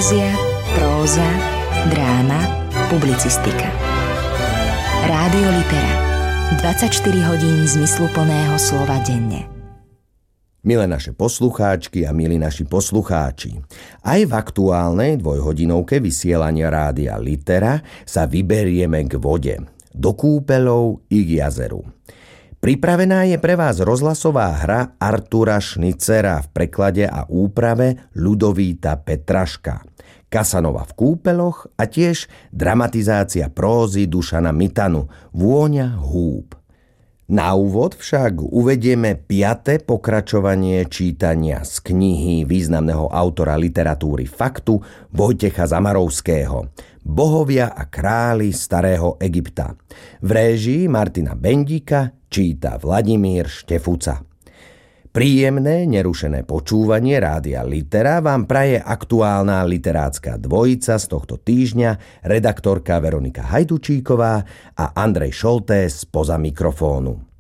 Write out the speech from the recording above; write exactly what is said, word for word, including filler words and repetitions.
Poézia, próza, dráma, publicistika. Rádio Litera. dvadsaťštyri hodín zmysluplného slova denne. Milé naše poslucháčky a milí naši poslucháči, aj v aktuálnej dvojhodinovke vysielania Rádia Litera sa vyberieme k vode, do kúpeľov i k jazeru. Pripravená je pre vás rozhlasová hra Artura Schnitzera v preklade a úprave Ľudovíta Petraška, Kasanova v kúpeľoch a tiež dramatizácia prózy Dušana Mitanu Vôňa húb. Na úvod však uvedieme piate pokračovanie čítania z knihy významného autora literatúry faktu Vojtecha Zamarovského Bohovia a králi starého Egypta. V réžii Martina Bendika číta Vladimír Štefuca. Príjemné, nerušené počúvanie Rádia Litera vám praje aktuálna literácka dvojica z tohto týždňa, redaktorka Veronika Hajdučíková a Andrej Šoltés spoza mikrofónu.